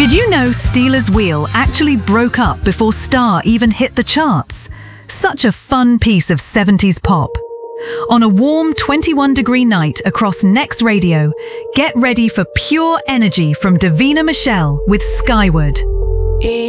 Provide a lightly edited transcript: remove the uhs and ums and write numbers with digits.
Did you know Stealers Wheel actually broke up before Star even hit the charts? Such a fun piece of 70s pop. On a warm 21-degree night across Next Radio, get ready for pure energy from Davina Michelle with Skyward.